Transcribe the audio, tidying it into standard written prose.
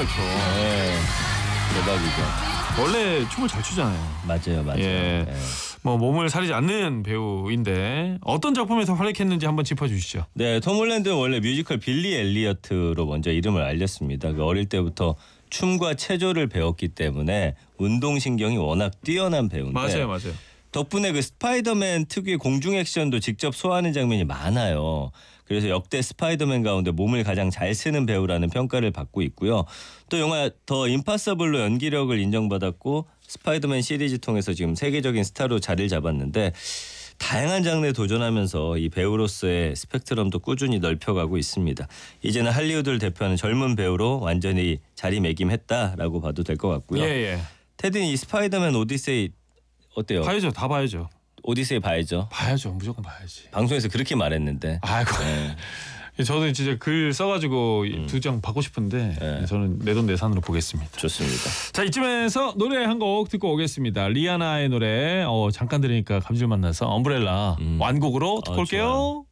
잘 춰. 네. 대박이죠. 원래 춤을 잘 추잖아요. 맞아요. 예. 네. 뭐 몸을 사리지 않는 배우인데 어떤 작품에서 활약했는지 한번 짚어주시죠. 네, 톰 홀랜드는 원래 뮤지컬 빌리 엘리어트로 먼저 이름을 알렸습니다. 그 어릴 때부터 춤과 체조를 배웠기 때문에 운동신경이 워낙 뛰어난 배우인데 맞아요. 덕분에 그 스파이더맨 특유의 공중 액션도 직접 소화하는 장면이 많아요. 그래서 역대 스파이더맨 가운데 몸을 가장 잘 쓰는 배우라는 평가를 받고 있고요. 또 영화 더 임파서블로 연기력을 인정받았고 스파이더맨 시리즈 통해서 지금 세계적인 스타로 자리를 잡았는데 다양한 장르에 도전하면서 이 배우로서의 스펙트럼도 꾸준히 넓혀가고 있습니다. 이제는 할리우드를 대표하는 젊은 배우로 완전히 자리매김했다라고 봐도 될 것 같고요. 예. 테드는 이 스파이더맨 오디세이 어때요? 봐야죠. 다 봐야죠. 오디세이 봐야죠. 무조건 봐야지. 방송에서 그렇게 말했는데. 아이고. 네. 저도 진짜 글 써가지고 2장 받고 싶은데 네. 저는 내돈내산으로 보겠습니다. 좋습니다. 자, 이쯤에서 노래 한 곡 듣고 오겠습니다. 리아나의 노래 잠깐 들으니까 감질맛 나서 엄브렐라 완곡으로 듣고 올게요. 좋아요.